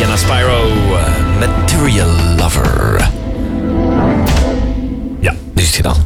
Sienna Spyro, Material Lover. Ja, nu is het gedaan.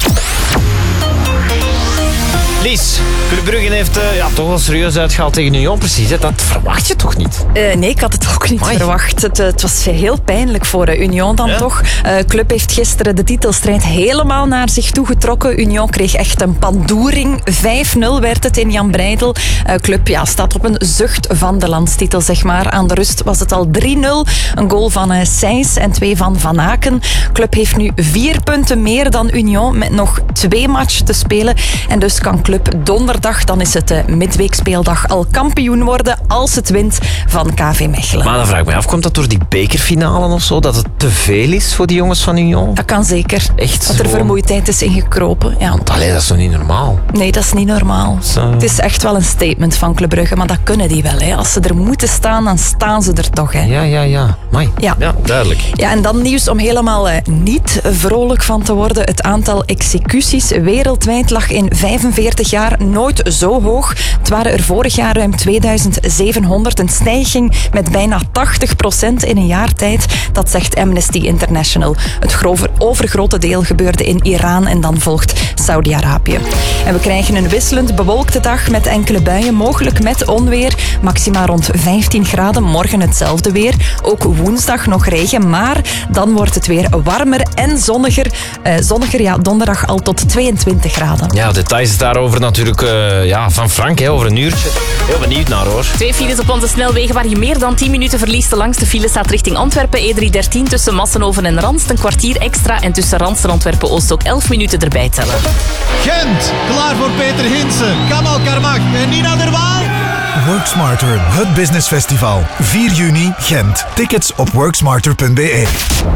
Lies, Club Brugge heeft toch wel serieus uitgehaald tegen Union. Precies, hè? Dat verwacht je toch niet? Nee, ik had het ook niet verwacht. Het was heel pijnlijk voor Union dan toch. Club heeft gisteren de titelstrijd helemaal naar zich toe getrokken. Union kreeg echt een pandoering. 5-0 werd het in Jan Breidel. Club staat op een zucht van de landstitel, zeg maar. Aan de rust was het al 3-0. Een goal van Seijs en 2 van Van Aken. Club heeft nu 4 punten meer dan Union met nog 2 matchen te spelen. En dus kan Club donderdag, dan is het midweekspeeldag, al kampioen worden als het wint van KV Mechelen. Maar dan vraag ik me af, komt dat door die bekerfinalen of zo? Dat het te veel is voor die jongens van Union? Dat kan zeker. Echt dat er vermoeidheid is ingekropen. Ja. Allee, dat is toch niet normaal? Nee, dat is niet normaal. Zo. Het is echt wel een statement van Club Brugge, maar dat kunnen die wel. Hè. Als ze er moeten staan, dan staan ze er toch. Hè. Ja. Amai. Ja, duidelijk. Ja, en dan nieuws om helemaal niet vrolijk van te worden. Het aantal executies wereldwijd lag in 45 jaar nooit zo hoog. Het waren er vorig jaar ruim 2700. Een stijging met bijna 80% in een jaar tijd. Dat zegt Amnesty International. Het overgrote deel gebeurde in Iran en dan volgt Saudi-Arabië. En we krijgen een wisselend bewolkte dag met enkele buien, mogelijk met onweer. Maxima rond 15 graden, morgen hetzelfde weer. Ook woensdag nog regen, maar dan wordt het weer warmer en zonniger. Donderdag al tot 22 graden. Ja, details daarover natuurlijk van Frank, over een uurtje. Heel benieuwd naar, hoor. 2 files op onze snelwegen waar je meer dan 10 minuten verliest. De langste file staat richting Antwerpen, E313 tussen Massenhoven en Ranst. Een kwartier extra en tussen Ranst en Antwerpen-Oost ook 11 minuten erbij tellen. Gent, klaar voor Peter Hinsen, Kamal Karmach en Nina der Waal. Work Smarter, het business festival. 4 juni, Gent. Tickets op worksmarter.be.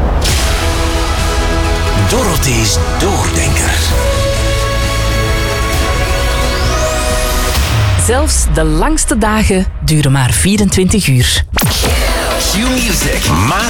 Dorothy's Doordenker. Zelfs de langste dagen duren maar 24 uur. Q-Music.